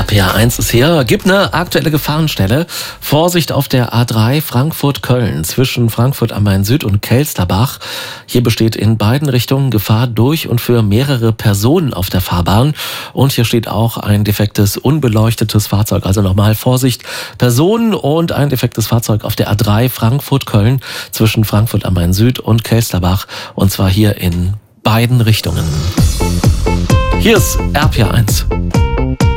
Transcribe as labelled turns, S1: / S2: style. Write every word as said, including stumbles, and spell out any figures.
S1: R P R eins ist hier. Gibt eine aktuelle Gefahrenstelle. Vorsicht auf der A drei Frankfurt-Köln zwischen Frankfurt am Main Süd und Kelsterbach. Hier besteht in beiden Richtungen Gefahr durch und für mehrere Personen auf der Fahrbahn. Und hier steht auch ein defektes, unbeleuchtetes Fahrzeug. Also nochmal Vorsicht, Personen und ein defektes Fahrzeug auf der A drei Frankfurt-Köln zwischen Frankfurt am Main Süd und Kelsterbach. Und zwar hier in beiden Richtungen. Hier ist R P R eins.